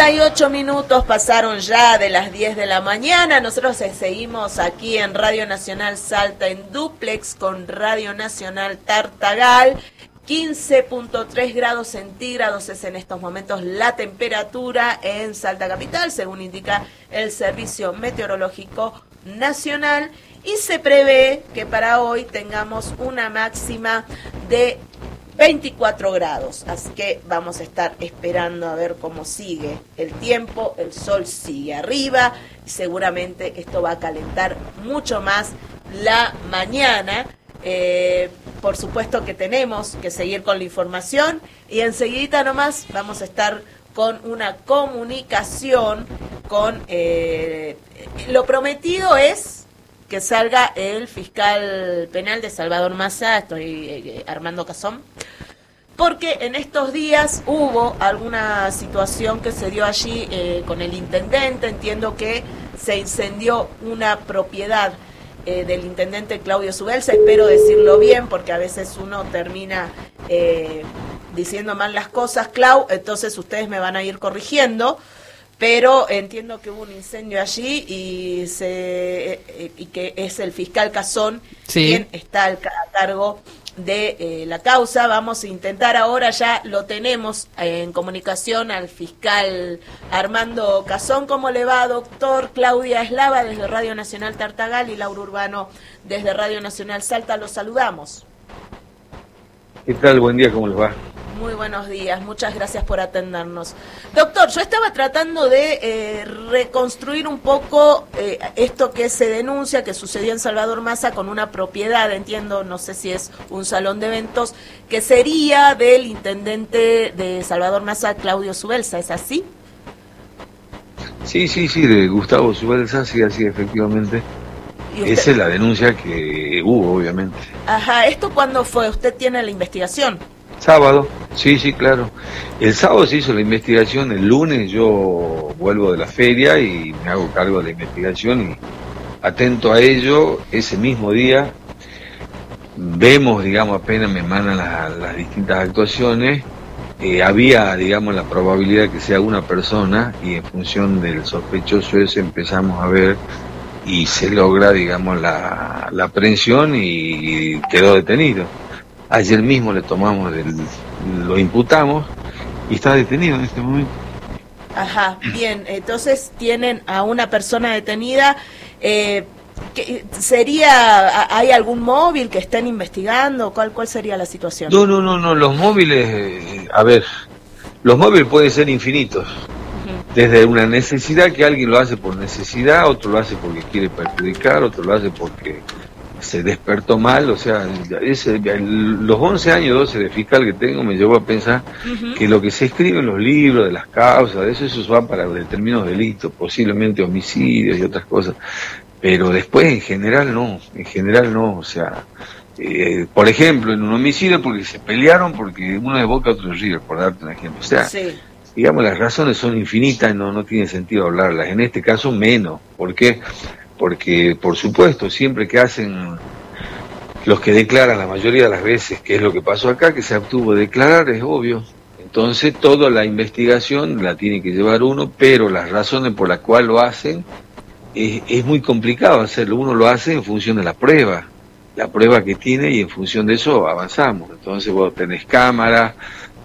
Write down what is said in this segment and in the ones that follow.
38 pasaron ya de las 10 de la mañana. Nosotros seguimos aquí en Radio Nacional Salta en dúplex con Radio Nacional Tartagal. 15.3 grados centígrados es en estos momentos la temperatura en Salta Capital, según indica el Servicio Meteorológico Nacional. Y se prevé que para hoy tengamos una máxima de 24 grados, así que vamos a estar esperando a ver cómo sigue el tiempo. El sol sigue arriba y seguramente esto va a calentar mucho más la mañana. Por supuesto que tenemos que seguir con la información y enseguidita nomás vamos a estar con una comunicación con... lo prometido es que salga el fiscal penal de Salvador Massa, Armando Cazón, porque en estos días hubo alguna situación que se dio allí con el intendente. Entiendo que se incendió una propiedad del intendente Claudio Subelsa, espero decirlo bien porque a veces uno termina diciendo mal las cosas, Clau, entonces ustedes me van a ir corrigiendo. Pero entiendo que hubo un incendio allí y que es el fiscal Cazón, sí, quien está a cargo de la causa. Vamos a intentar ahora, ya lo tenemos en comunicación al fiscal Armando Cazón. ¿Cómo le va, doctor? Claudia Eslava desde Radio Nacional Tartagal y Laura Urbano desde Radio Nacional Salta. Los saludamos. ¿Qué tal? Buen día, ¿cómo les va? Muy buenos días, muchas gracias por atendernos. Doctor, yo estaba tratando de reconstruir un poco esto que se denuncia, que sucedió en Salvador Massa con una propiedad, entiendo, no sé si es un salón de eventos, que sería del intendente de Salvador Massa, Claudio Subelsa, ¿es así? Sí, de Gustavo Subelsa, sí, así efectivamente. Esa es la denuncia que hubo, obviamente. Ajá, ¿esto cuándo fue? ¿Usted tiene la investigación? Sábado, sí, claro. El sábado se hizo la investigación, el lunes yo vuelvo de la feria y me hago cargo de la investigación y atento a ello, ese mismo día vemos, digamos, apenas me mandan las distintas actuaciones, había, digamos, la probabilidad que sea una persona y en función del sospechoso ese empezamos a ver y se logra, digamos, la aprehensión y quedó detenido. Ayer mismo le tomamos, lo imputamos y está detenido en este momento. Ajá, bien, entonces tienen a una persona detenida. ¿Hay algún móvil que estén investigando? ¿Cuál sería la situación? No, los móviles, los móviles pueden ser infinitos. Desde una necesidad, que alguien lo hace por necesidad, otro lo hace porque quiere perjudicar, otro lo hace porque se despertó mal. O sea, los 11 años, 12 de fiscal que tengo me llevó a pensar que lo que se escribe en los libros de las causas, eso va para determinados delitos, posiblemente homicidios y otras cosas, pero después en general no, o sea, por ejemplo, en un homicidio porque se pelearon porque uno es Boca, otro es River, por darte un ejemplo, o sea, sí, digamos, las razones son infinitas, no tiene sentido hablarlas, en este caso menos. ¿Por qué? Porque, por supuesto, siempre que hacen los que declaran, la mayoría de las veces, que es lo que pasó acá, que se abstuvo de declarar, es obvio. Entonces, toda la investigación la tiene que llevar uno, pero las razones por las cuales lo hacen, es muy complicado hacerlo. Uno lo hace en función de la prueba que tiene, y en función de eso avanzamos. Entonces, vos tenés cámara,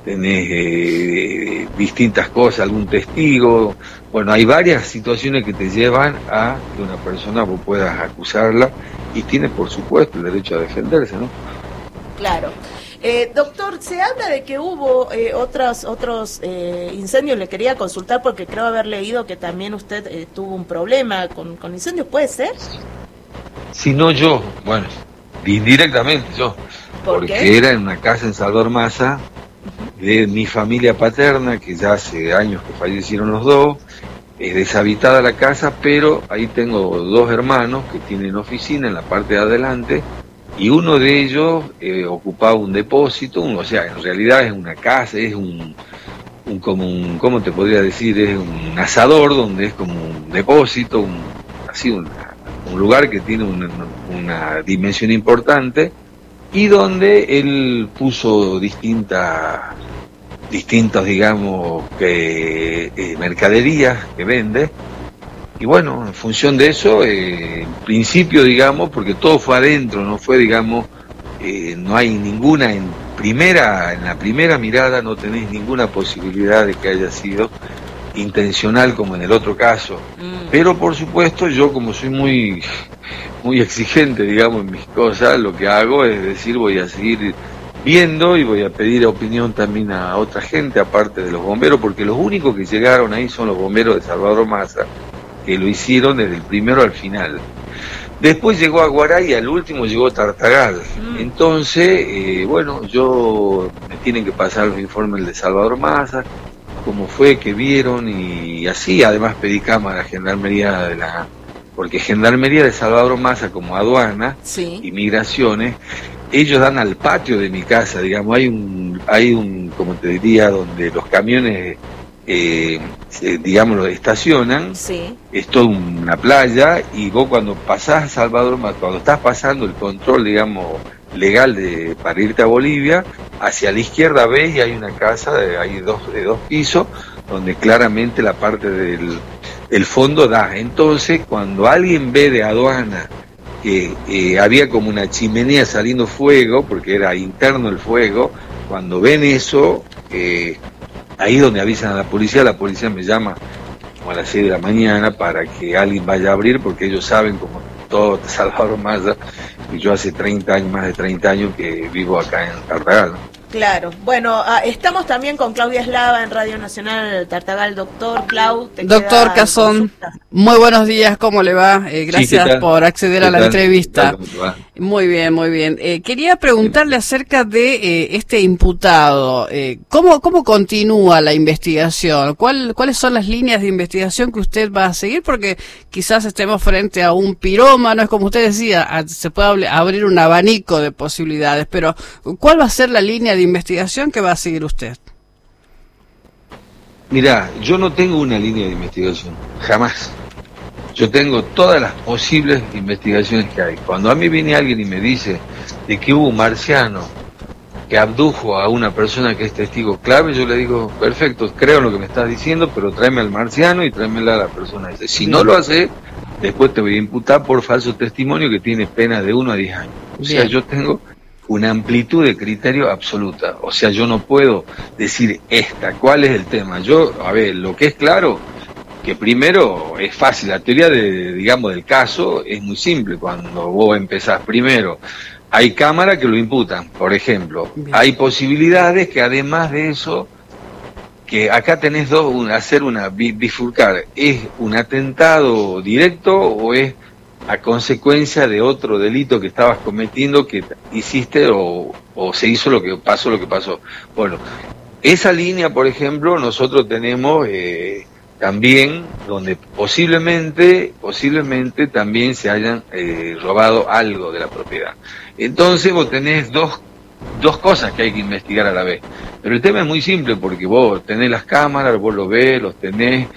tenés distintas cosas, algún testigo. Bueno, hay varias situaciones que te llevan a que una persona vos puedas acusarla y tiene, por supuesto, el derecho a defenderse, ¿no? Claro. Doctor, se habla de que hubo otros incendios. Le quería consultar porque creo haber leído que también usted tuvo un problema con incendios, ¿puede ser? Si no yo, bueno, indirectamente yo. Porque era en una casa en Salvador Massa, de mi familia paterna, que ya hace años que fallecieron los dos, es deshabitada la casa, pero ahí tengo dos hermanos que tienen oficina en la parte de adelante, y uno de ellos ocupaba un depósito, o sea, en realidad es una casa, es ¿cómo te podría decir? Es un asador donde es como un depósito, un lugar que tiene una dimensión importante, y donde él puso distintas distintos, digamos, mercaderías que vende. Y bueno, en función de eso, en principio, digamos, porque todo fue adentro, no fue, digamos, no hay ninguna, en la primera mirada no tenés ninguna posibilidad de que haya sido intencional como en el otro caso. Pero por supuesto, yo como soy muy exigente, digamos, en mis cosas, lo que hago es decir, voy a seguir viendo y voy a pedir opinión también a otra gente, aparte de los bomberos, porque los únicos que llegaron ahí son los bomberos de Salvador Massa, que lo hicieron desde el primero al final. Después llegó Aguaray y al último llegó Tartagal. Entonces, bueno, me tienen que pasar los informes de Salvador Massa, cómo fue que vieron, y así. Además pedí cámara a Gendarmería porque Gendarmería de Salvador Massa, como aduana y migraciones, ellos dan al patio de mi casa, digamos, hay un, como te diría, donde los camiones digamos, lo estacionan, es toda una playa, y vos cuando pasás a Salvador, cuando estás pasando el control, digamos, legal para irte a Bolivia, hacia la izquierda ves y hay una casa de dos pisos, donde claramente la parte del fondo da. Entonces, cuando alguien ve de aduana que había como una chimenea saliendo fuego, porque era interno el fuego, cuando ven eso, ahí es donde avisan a la policía me llama como a las 6 de la mañana para que alguien vaya a abrir, porque ellos saben, como todo Salvador Massa, y yo hace 30 años, más de 30 años que vivo acá en Tartagal, ¿no? Claro. Bueno, estamos también con Claudia Eslava en Radio Nacional Tartagal. Doctor Doctor Casón, muy buenos días, ¿cómo le va? Gracias por acceder a la entrevista. Muy bien, muy bien. Quería preguntarle acerca de este imputado. ¿Cómo continúa la investigación? ¿Cuáles son las líneas de investigación que usted va a seguir? Porque quizás estemos frente a un pirómano, es como usted decía, se puede abrir un abanico de posibilidades, pero ¿cuál va a ser la línea de investigación que va a seguir usted? Mirá, yo no tengo una línea de investigación, jamás. Yo tengo todas las posibles investigaciones que hay. Cuando a mí viene alguien y me dice de que hubo un marciano que abdujo a una persona que es testigo clave, yo le digo, perfecto, creo en lo que me estás diciendo, pero tráeme al marciano y tráemela a la persona. Si no lo hace, después te voy a imputar por falso testimonio, que tiene pena de 1 a 10 años. O sea, yo tengo una amplitud de criterio absoluta. O sea, yo no puedo decir cuál es el tema. A ver, lo que es claro, que primero es fácil, la teoría digamos, del caso es muy simple. Cuando vos empezás primero, hay cámaras que lo imputan, por ejemplo. Hay posibilidades que además de eso, que acá tenés bifurcar, ¿es un atentado directo o es a consecuencia de otro delito que estabas cometiendo, que hiciste o se hizo lo que pasó? Bueno, esa línea, por ejemplo, nosotros tenemos también donde posiblemente también se hayan robado algo de la propiedad. Entonces vos tenés dos cosas que hay que investigar a la vez. Pero el tema es muy simple, porque vos tenés las cámaras, vos lo ves, los tenés,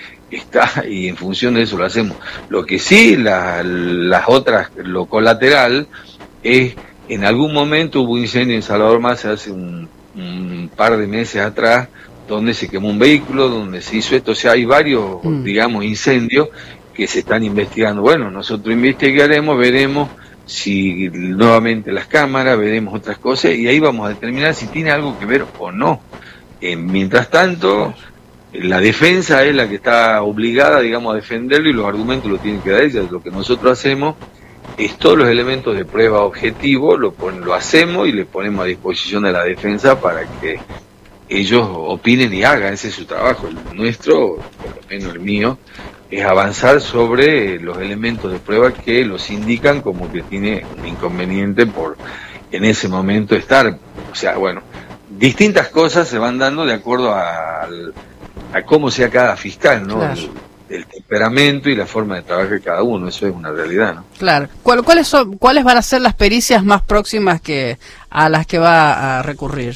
y en función de eso lo hacemos. Lo que sí, las otras, lo colateral, es, en algún momento hubo un incendio en Salvador Massa hace un par de meses atrás, donde se quemó un vehículo, donde se hizo esto. O sea, hay varios, digamos, incendios que se están investigando. Bueno, nosotros investigaremos, veremos si nuevamente las cámaras, veremos otras cosas, y ahí vamos a determinar si tiene algo que ver o no. Mientras tanto, la defensa es la que está obligada, digamos, a defenderlo, y los argumentos los tienen que dar ella. Lo que nosotros hacemos es todos los elementos de prueba objetivo, lo hacemos y le ponemos a disposición de la defensa para que ellos opinen y hagan. Ese es su trabajo. El nuestro, por lo menos el mío, es avanzar sobre los elementos de prueba que los indican como que tiene un inconveniente por en ese momento estar. O sea, bueno, distintas cosas se van dando de acuerdo a cómo sea cada fiscal, ¿no? Claro. El temperamento y la forma de trabajar de cada uno, eso es una realidad, ¿no? Claro. ¿Cuáles van a ser las pericias más próximas a las que va a recurrir?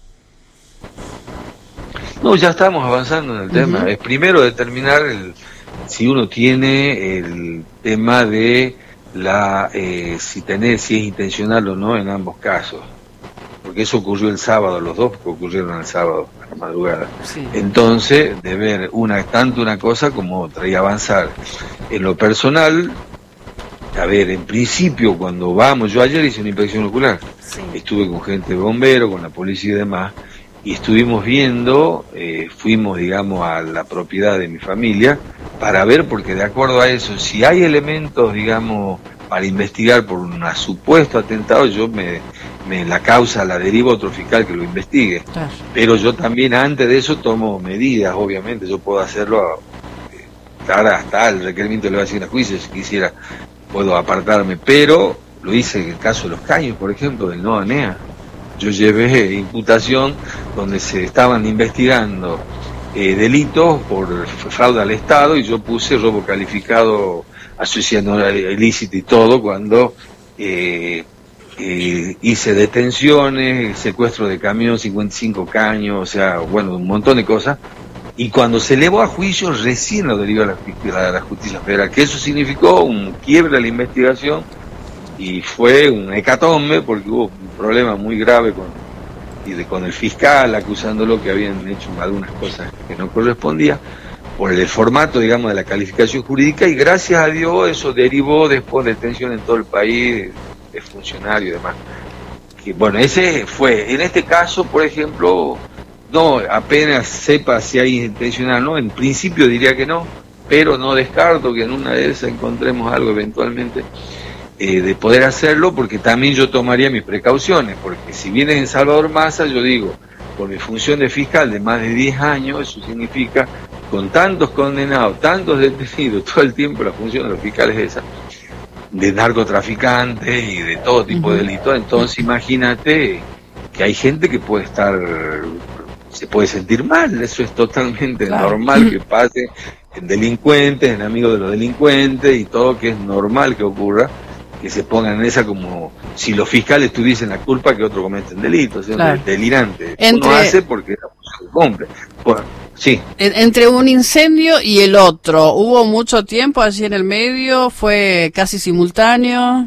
No, ya estamos avanzando en el tema. Es primero determinar si uno tiene el tema de si es intencional o no en ambos casos. porque eso ocurrió el sábado, los dos ocurrieron el sábado a la madrugada. Sí. Entonces, de ver tanto una cosa como otra y avanzar. En lo personal, a ver, en principio cuando vamos, yo ayer hice una inspección ocular, sí. Estuve con gente de bombero, con la policía y demás, y estuvimos viendo, fuimos, digamos, a la propiedad de mi familia para ver, porque de acuerdo a eso, si hay elementos, digamos, para investigar por un supuesto atentado, yo la causa la derivo a otro fiscal que lo investigue. Claro. Pero yo también antes de eso tomo medidas, obviamente, yo puedo hacerlo, hasta el requerimiento le va a decir a juicio si quisiera, puedo apartarme, pero lo hice en el caso de los Caños, por ejemplo, del Noa NEA. Yo llevé imputación donde se estaban investigando delitos por fraude al Estado y yo puse robo calificado, asociación ilícita y todo, cuando hice detenciones, secuestro de camión, 55 caños, o sea, bueno, un montón de cosas. Y cuando se elevó a juicio, recién lo derivó a la Justicia Federal, que eso significó un quiebre de la investigación y fue un hecatombe porque hubo un problema muy grave con el fiscal acusándolo que habían hecho algunas cosas que no correspondían por el formato, digamos, de la calificación jurídica, y gracias a Dios eso derivó después de detención en todo el país de funcionarios y demás. Que, bueno, ese fue, en este caso, por ejemplo, no, apenas sepa si hay intencional, no, en principio diría que no, pero no descarto que en una de esas encontremos algo eventualmente de poder hacerlo, porque también yo tomaría mis precauciones, porque si vienes en Salvador Massa, yo digo, por mi función de fiscal de más de 10 años, eso significa, con tantos condenados, tantos detenidos, todo el tiempo la función de los fiscales es esa, de narcotraficantes y de todo tipo de delitos, entonces imagínate que hay gente que puede se puede sentir mal, eso es totalmente normal que pase en delincuentes, en amigos de los delincuentes y todo, que es normal que ocurra, que se pongan en esa como si los fiscales tuviesen la culpa que otros cometen delitos, es delirante. Uno hace porque se cumple. Bueno, sí. Entre un incendio y el otro, ¿hubo mucho tiempo allí en el medio? ¿Fue casi simultáneo?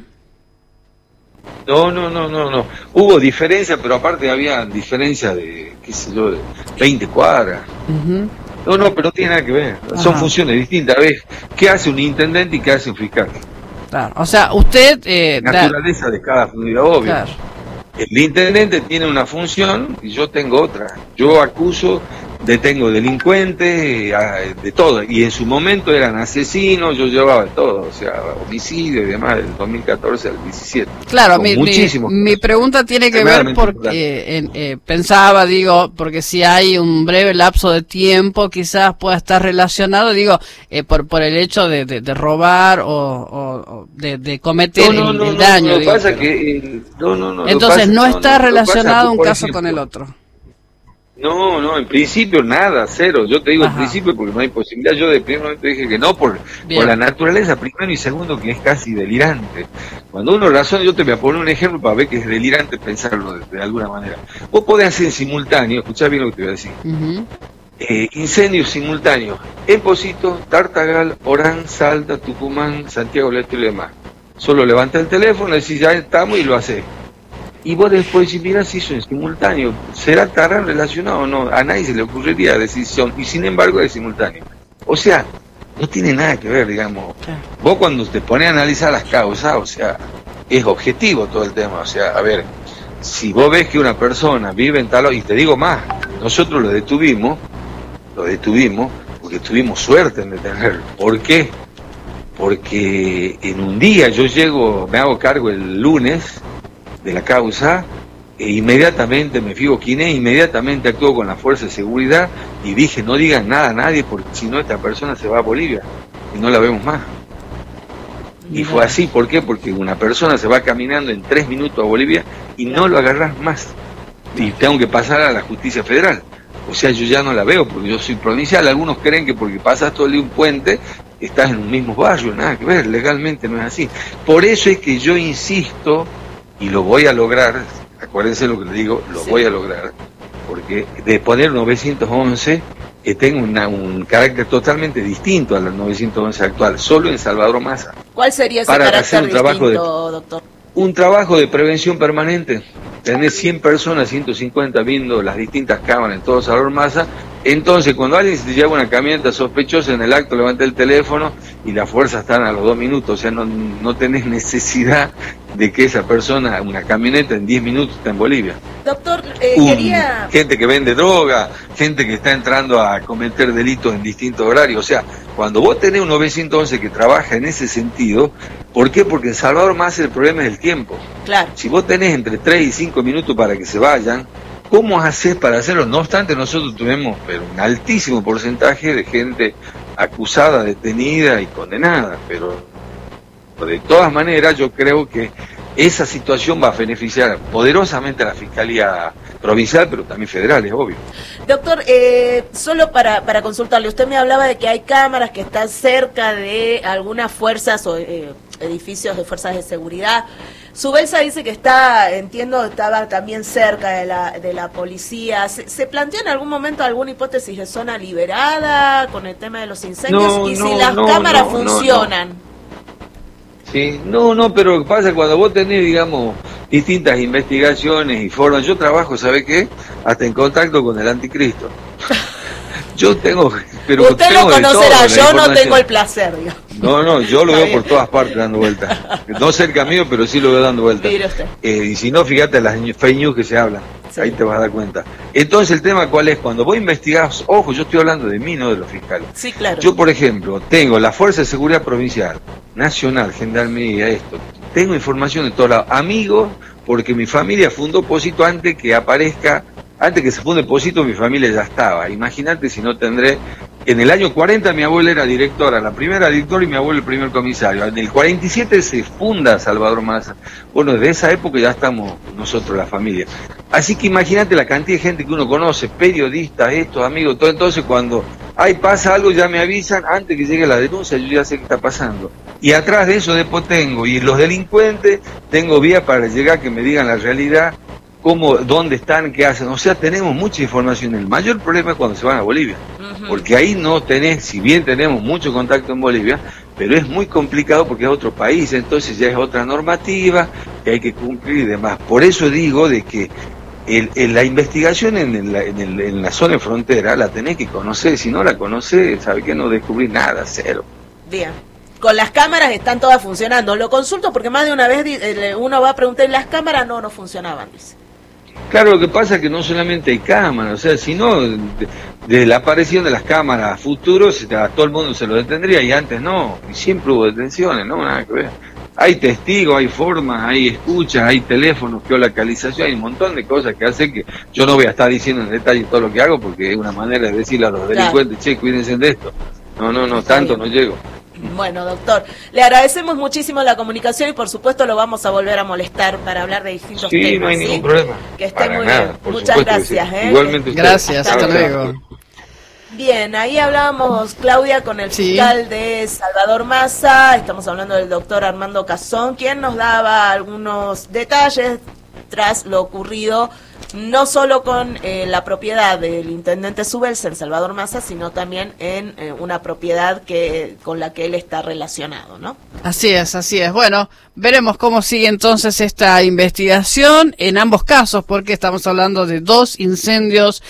No. Hubo diferencia, pero aparte había diferencia de, qué sé yo, de 20 cuadras. No, pero no tiene nada que ver. Son funciones distintas. ¿Ves? ¿Qué hace un intendente y qué hace un fiscal? Claro. O sea, usted... naturaleza de cada función, obvio. Claro. El intendente tiene una función y yo tengo otra. Yo acuso, detengo delincuentes, de todo. Y en su momento eran asesinos, yo llevaba todo, o sea, homicidio y demás, del 2014 al 17. Claro, mi pregunta tiene que ver porque pensaba, digo, porque si hay un breve lapso de tiempo, quizás pueda estar relacionado, digo, por el hecho de robar o de cometer el daño. Lo que pasa que... Entonces, no está relacionado un caso con el otro. No, en principio nada, cero. Yo te digo en principio porque no hay posibilidad. Yo de primer momento dije que no por la naturaleza, primero, y segundo que es casi delirante. Cuando uno razona, yo te voy a poner un ejemplo para ver que es delirante pensarlo de alguna manera. Vos podés hacer en simultáneo, escuchá bien lo que te voy a decir. Incendios simultáneos en Pocito, Tartagal, Orán, Salta, Tucumán, Santiago del Estero y demás. Solo levanta el teléfono, decís ya estamos y lo haces. Y vos después decís, mira, si hizo en simultáneo, ¿estará relacionado o no? A nadie se le ocurriría decisión, y sin embargo es simultáneo. O sea, no tiene nada que ver, digamos. Vos cuando te pones a analizar las causas, o sea, es objetivo todo el tema. O sea, a ver, si vos ves que una persona vive en tal... Y te digo más, nosotros lo detuvimos porque tuvimos suerte en detenerlo. ¿Por qué? Porque en un día me hago cargo el lunes de la causa, e inmediatamente me fijo quién es, inmediatamente actúo con la fuerza de seguridad y dije, no digan nada a nadie porque si no esta persona se va a Bolivia y no la vemos más. Y fue así, ¿por qué? Porque una persona se va caminando en 3 minutos a Bolivia y no lo agarrás más. Y tengo que pasar a la Justicia Federal. O sea, yo ya no la veo porque yo soy provincial. Algunos creen que porque pasas todo el día un puente estás en un mismo barrio, nada que ver, legalmente no es así. Por eso es que yo insisto, y lo voy a lograr, acuérdense lo que le digo, voy a lograr, porque de poner 911 tengo un carácter totalmente distinto al 911 actual, solo en Salvador Massa. ¿Cuál sería ese carácter distinto, doctor? Un trabajo de prevención permanente. tenés 100 personas, 150 viendo las distintas cámaras en todo Salvador Massa. Entonces, cuando alguien se te lleva una camioneta sospechosa en el acto, levanta el teléfono y las fuerzas están a los 2 minutos. O sea, no tenés necesidad de que esa persona, una camioneta, en 10 minutos está en Bolivia. Doctor, quería... Gente que vende droga, gente que está entrando a cometer delitos en distintos horarios. O sea, cuando vos tenés un 911 que trabaja en ese sentido, ¿por qué? Porque en Salvador Massa el problema es el tiempo. Claro. Si vos tenés entre 3 y 5 minutos para que se vayan, ¿cómo haces para hacerlo? No obstante, nosotros tuvimos un altísimo porcentaje de gente acusada, detenida y condenada, pero de todas maneras yo creo que esa situación va a beneficiar poderosamente a la Fiscalía Provincial, pero también federal, es obvio. Doctor, solo para consultarle, usted me hablaba de que hay cámaras que están cerca de algunas fuerzas o edificios de fuerzas de seguridad. Subelsa dice que estaba también cerca de la policía. ¿Se planteó en algún momento alguna hipótesis de zona liberada con el tema de los incendios? Si las cámaras funcionan. Sí, pero lo que pasa es cuando vos tenés, digamos, distintas investigaciones y formas, yo trabajo, ¿sabe qué? Hasta en contacto con el anticristo. Yo tengo... Pero usted lo conocerá, yo no tengo el placer, digamos. No, yo lo veo por todas partes dando vueltas. No cerca mío, pero sí lo veo dando vueltas. Y si no, fíjate las fake news que se hablan. Sí. Ahí te vas a dar cuenta. Entonces, el tema cuál es, cuando vos investigás, ojo, yo estoy hablando de mí, no de los fiscales. Sí, claro. Yo, por ejemplo, tengo la Fuerza de Seguridad Provincial, Nacional, Gendarmería, esto. Tengo información de todos lados. Amigos, porque mi familia fundó Posito antes que se funde Posito, mi familia ya estaba. Imagínate si no tendré... En el año 40 mi abuela era directora, la primera directora, y mi abuelo el primer comisario. En el 47 se funda Salvador Massa. Bueno, desde esa época ya estamos nosotros, la familia. Así que imagínate la cantidad de gente que uno conoce, periodistas, estos amigos, todo. Entonces cuando pasa algo ya me avisan, antes que llegue la denuncia, yo ya sé qué está pasando. Y atrás de eso después y los delincuentes, tengo vías para llegar que me digan la realidad, dónde están, qué hacen. O sea, tenemos mucha información. El mayor problema es cuando se van a Bolivia, porque ahí no tenés, si bien tenemos mucho contacto en Bolivia, pero es muy complicado porque es otro país, entonces ya es otra normativa que hay que cumplir y demás. Por eso digo de que la investigación en la zona de frontera la tenés que conocer. Si no la conocés, sabés que no descubrís nada, cero. Bien. Con las cámaras están todas funcionando. Lo consulto porque más de una vez uno va a preguntar, las cámaras no funcionaban, dice. Claro, lo que pasa es que no solamente hay cámaras, o sea, sino desde la aparición de las cámaras a futuros, a todo el mundo se lo detendría, y antes no, y siempre hubo detenciones, no, nada que ver. Hay testigos, hay formas, hay escuchas, hay teléfonos, geolocalización, hay un montón de cosas que hace que yo no voy a estar diciendo en detalle todo lo que hago, porque es una manera de decirle a los delincuentes, che, cuídense de esto. No, tanto no llego. Bueno, doctor, le agradecemos muchísimo la comunicación y por supuesto lo vamos a volver a molestar para hablar de distintos temas. Sí, no hay ningún problema. Que esté muy bien. Muchas gracias. Igualmente usted. Gracias, hasta luego. Bien, ahí hablábamos, Claudia, con el fiscal de Salvador Massa. Estamos hablando del doctor Armando Cazón, quien nos daba algunos detalles tras lo ocurrido, no solo con la propiedad del intendente Subelsa en Salvador Massa, sino también en una propiedad con la que él está relacionado, ¿no? Así es. Bueno, veremos cómo sigue entonces esta investigación en ambos casos, porque estamos hablando de 2 incendios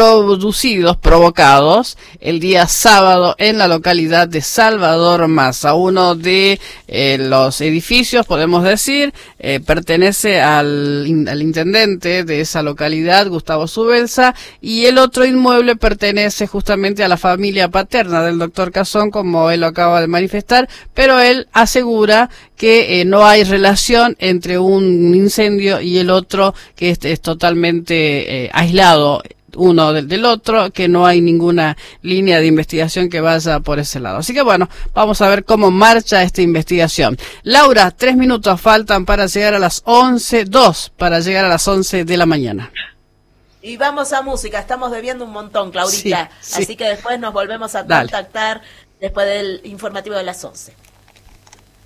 provocados el día sábado en la localidad de Salvador Massa. Uno de los edificios, podemos decir, pertenece al intendente de esa localidad, Gustavo Subelsa, y el otro inmueble pertenece justamente a la familia paterna del doctor Cazón, como él lo acaba de manifestar, pero él asegura que no hay relación entre un incendio y el otro, que es totalmente aislado uno del otro, que no hay ninguna línea de investigación que vaya por ese lado. Así que bueno, vamos a ver cómo marcha esta investigación. Laura, 3 minutos faltan para llegar a las 11:02, para llegar a las 11 de la mañana. Y vamos a música, estamos debiendo un montón, Claudita, sí. Así que después nos volvemos a contactar después del informativo de las 11.